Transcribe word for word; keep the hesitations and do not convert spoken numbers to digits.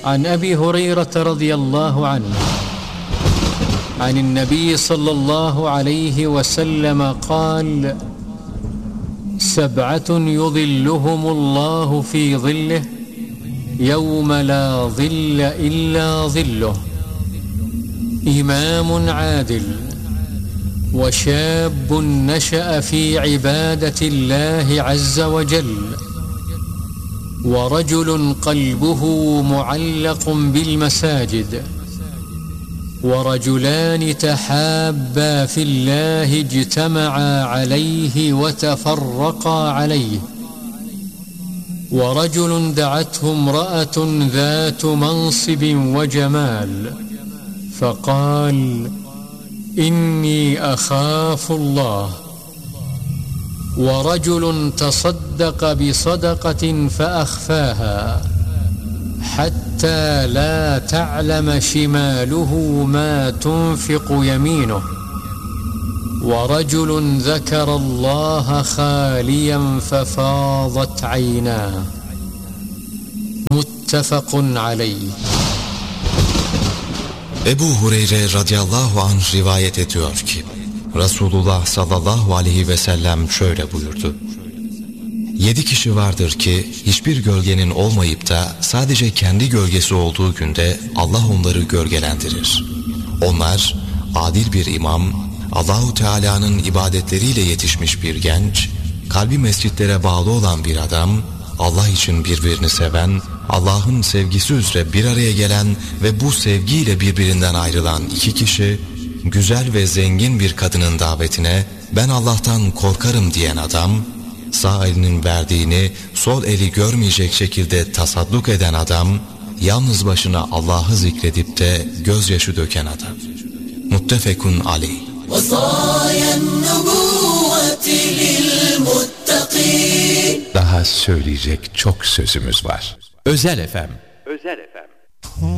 عن أبي هريرة رضي الله عنه عن النبي صلى الله عليه وسلم قال: سبعة يظلهم الله في ظله يوم لا ظل إلا ظله: إمام عادل، وشاب نشأ في عبادة الله عز وجل، ورجل قلبه معلق بالمساجد، ورجلان تحابا في الله اجتمعا عليه وتفرقا عليه، ورجل دعته امرأة ذات منصب وجمال فقال: إني أخاف الله، ورجل تصدق بصدقة فأخفاها حتى لا تعلم شماله ما تنفق يمينه، ورجل ذكر الله خاليا ففاضت عيناه. متفق عليه. Ebu Hureyre radıyallahu anh rivayet ediyor ki Resulullah sallallahu aleyhi ve sellem şöyle buyurdu: Yedi kişi vardır ki hiçbir gölgenin olmayıp da sadece kendi gölgesi olduğu günde Allah onları gölgelendirir. Onlar adil bir imam, Allahu Teala'nın ibadetleriyle yetişmiş bir genç, kalbi mescitlere bağlı olan bir adam, Allah için birbirini seven, Allah'ın sevgisi üzere bir araya gelen ve bu sevgiyle birbirinden ayrılan iki kişi, güzel ve zengin bir kadının davetine ben Allah'tan korkarım diyen adam, sağ elinin verdiğini sol eli görmeyecek şekilde tasadduk eden adam, yalnız başına Allah'ı zikredip de gözyaşı döken adam. Muttefekun aleyh. Daha söyleyecek çok sözümüz var. Özel F M. Özel F M.